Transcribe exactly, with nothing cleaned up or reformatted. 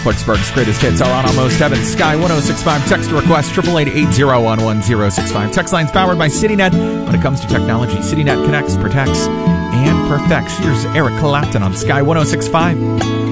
Clarksburg's greatest hits are on Almost Heaven. Sky one oh six point five. Text to request triple eight eight zero one one zero six five. Text line's powered by CityNet. When it comes to technology, CityNet connects, protects, and perfects. Here's Eric Clapton on Sky one oh six point five.